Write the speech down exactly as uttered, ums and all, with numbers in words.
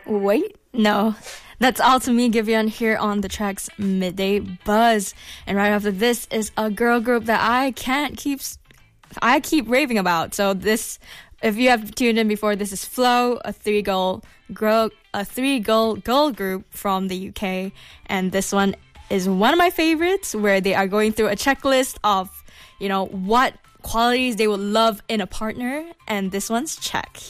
Wait, no. That's all to me, Giveon, here on the Tracks Midday Buzz. And right after this is a girl group that I can't keep, I keep raving about. So this, if you have tuned in before, this is Flow, a three-girl, girl, a three-girl girl group from the U K. And this one is one of my favorites, where they are going through a checklist of, you know, what qualities they would love in a partner. And this one's check.